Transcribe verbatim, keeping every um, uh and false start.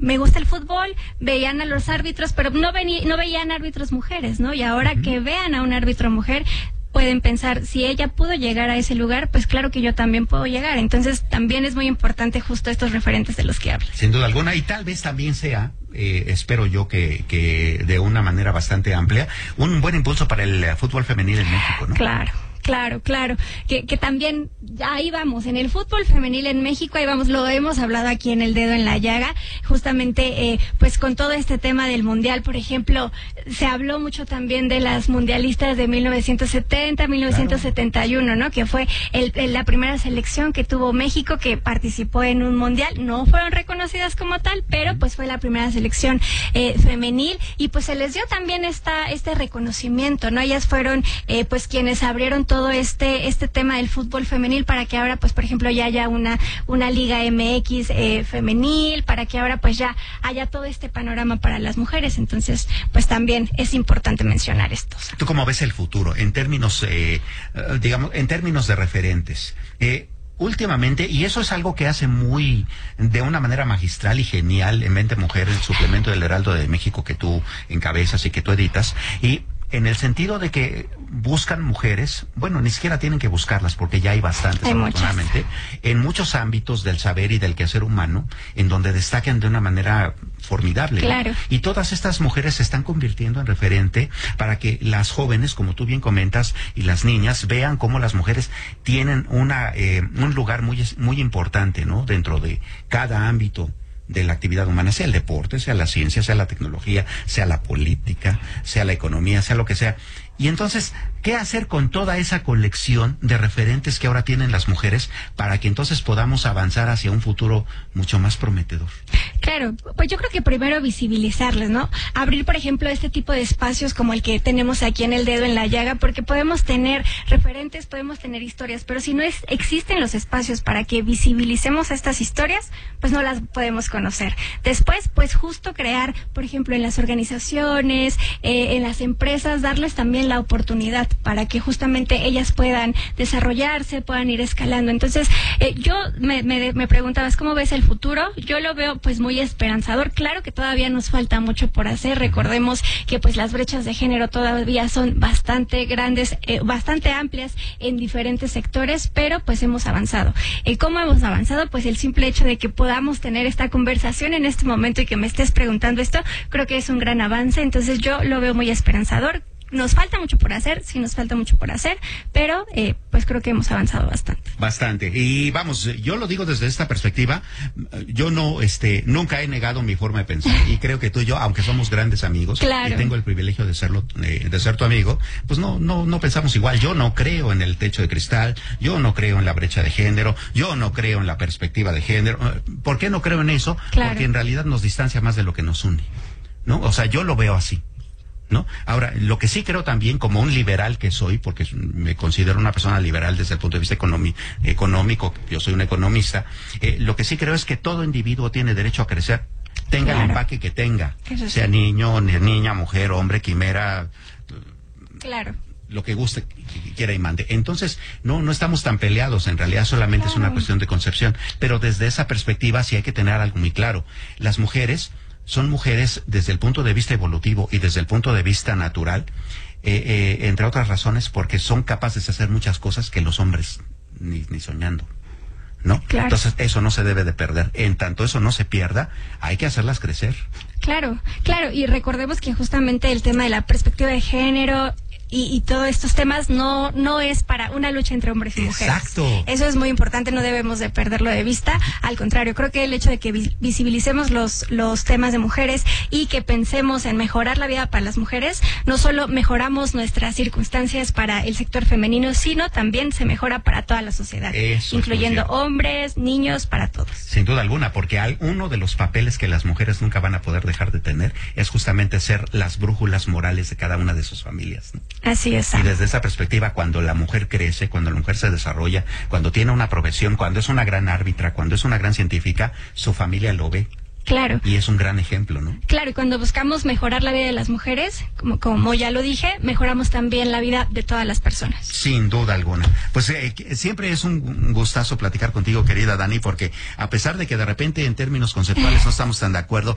me gusta el fútbol, veían a los árbitros, pero no, vení, no veían árbitros mujeres, ¿no? Y ahora uh-huh. que vean a un árbitro mujer, pueden pensar, si ella pudo llegar a ese lugar, pues claro que yo también puedo llegar. Entonces también es muy importante justo estos referentes de los que hablas. Sin duda alguna, y tal vez también sea, eh, espero yo que, que de una manera bastante amplia, un buen impulso para el fútbol femenil en México, ¿no? Claro. Claro, claro, que, que también, ahí vamos, en el fútbol femenil en México, ahí vamos, lo hemos hablado aquí en El Dedo en la Llaga, justamente, eh, pues con todo este tema del mundial, por ejemplo, se habló mucho también de las mundialistas de mil novecientos setenta, mil novecientos setenta y uno, ¿no? Que fue el, el, la primera selección que tuvo México, que participó en un mundial, no fueron reconocidas como tal, pero pues fue la primera selección eh, femenil, y pues se les dio también esta, este reconocimiento, ¿no? Ellas fueron, eh, pues quienes abrieron todo todo este este tema del fútbol femenil para que ahora, pues por ejemplo, ya haya una una Liga M X eh, femenil, para que ahora pues ya haya todo este panorama para las mujeres. Entonces, pues también es importante mencionar esto. ¿Tú cómo ves el futuro en términos, eh, digamos, en términos de referentes? Eh, Últimamente, y eso es algo que hace muy, de una manera magistral y genial en Mente Mujer, el suplemento del Heraldo de México que tú encabezas y que tú editas, y en el sentido de que buscan mujeres, bueno, ni siquiera tienen que buscarlas porque ya hay bastantes, hay afortunadamente, muchas. En muchos ámbitos del saber y del quehacer humano, en donde destacan de una manera formidable. Claro. ¿No? Y todas estas mujeres se están convirtiendo en referente para que las jóvenes, como tú bien comentas, y las niñas vean cómo las mujeres tienen una eh, un lugar muy muy importante, ¿no? Dentro de cada ámbito de la actividad humana, sea el deporte, sea la ciencia, sea la tecnología, sea la política, sea la economía, sea lo que sea. Y entonces, ¿qué hacer con toda esa colección de referentes que ahora tienen las mujeres para que entonces podamos avanzar hacia un futuro mucho más prometedor? Claro, pues yo creo que primero visibilizarles, ¿no? Abrir, por ejemplo, este tipo de espacios como el que tenemos aquí en El Dedo en la Llaga, porque podemos tener referentes, podemos tener historias, pero si no es, existen los espacios para que visibilicemos estas historias, pues no las podemos conocer. Después, pues justo crear, por ejemplo, en las organizaciones, eh, en las empresas, darles también la oportunidad para que justamente ellas puedan desarrollarse, puedan ir escalando. Entonces, eh, yo me, me, me preguntabas, ¿cómo ves el futuro? Yo lo veo pues muy esperanzador. Claro que todavía nos falta mucho por hacer. Recordemos que pues las brechas de género todavía son bastante grandes, eh, bastante amplias en diferentes sectores, pero pues hemos avanzado. Eh, ¿Cómo hemos avanzado? Pues el simple hecho de que podamos tener esta conversación en este momento y que me estés preguntando esto, creo que es un gran avance. Entonces yo lo veo muy esperanzador. Nos falta mucho por hacer, sí nos falta mucho por hacer, pero eh, pues creo que hemos avanzado bastante. Bastante. Y vamos, yo lo digo desde esta perspectiva, yo no, este, nunca he negado mi forma de pensar, y creo que tú y yo, aunque somos grandes amigos, claro, y tengo el privilegio de serlo, de, de ser tu amigo, pues no, no, no pensamos igual. Yo no creo en el techo de cristal, yo no creo en la brecha de género, yo no creo en la perspectiva de género. ¿Por qué no creo en eso? Claro. Porque en realidad nos distancia más de lo que nos une, ¿no? O sea, yo lo veo así, ¿no? Ahora, lo que sí creo también, como un liberal que soy, porque me considero una persona liberal desde el punto de vista economi- económico, yo soy un economista, eh, lo que sí creo es que todo individuo tiene derecho a crecer, tenga claro, el empaque que tenga, sí, sea niño, niña, mujer, hombre, quimera, claro, lo que guste, que quiera y mande. Entonces, no, no estamos tan peleados, en realidad solamente claro, es una cuestión de concepción, pero desde esa perspectiva sí hay que tener algo muy claro. Las mujeres son mujeres desde el punto de vista evolutivo y desde el punto de vista natural, eh, eh, entre otras razones porque son capaces de hacer muchas cosas que los hombres ni, ni soñando, ¿no? Claro. Entonces eso no se debe de perder. En tanto eso no se pierda, hay que hacerlas crecer. Claro, claro, y recordemos que justamente el tema de la perspectiva de género y, y todos estos temas no no es para una lucha entre hombres y mujeres. Exacto. Eso es muy importante, no debemos de perderlo de vista. Al contrario, creo que el hecho de que visibilicemos los los temas de mujeres y que pensemos en mejorar la vida para las mujeres, no solo mejoramos nuestras circunstancias para el sector femenino, sino también se mejora para toda la sociedad, eso incluyendo es hombres, niños, para todos. Sin duda alguna, porque hay uno de los papeles que las mujeres nunca van a poder dejar de tener es justamente ser las brújulas morales de cada una de sus familias, ¿no? Así es. Y desde esa perspectiva, cuando la mujer crece, cuando la mujer se desarrolla, cuando tiene una profesión, cuando es una gran árbitra, cuando es una gran científica, su familia lo ve. Claro. Y es un gran ejemplo, ¿no? Claro, y cuando buscamos mejorar la vida de las mujeres, como, como ya lo dije, mejoramos también la vida de todas las personas. Sin duda alguna. Pues eh, siempre es un gustazo platicar contigo, querida Dani, porque a pesar de que de repente en términos conceptuales no estamos tan de acuerdo,